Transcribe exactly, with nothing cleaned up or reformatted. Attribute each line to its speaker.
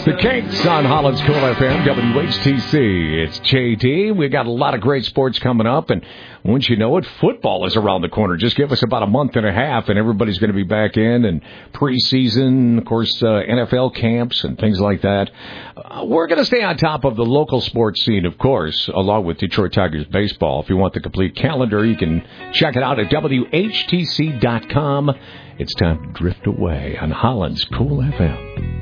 Speaker 1: The Kinks on Holland's Cool F M, W H T C. It's J T. We got a lot of great sports coming up, and once you know it, football is around the corner. Just give us about a month and a half, and everybody's going to be back in, and preseason, of course, uh, N F L camps and things like that. Uh, we're going to stay on top of the local sports scene, of course, along with Detroit Tigers baseball. If you want the complete calendar, you can check it out at W H T C dot com. It's time to drift away on Holland's Cool F M.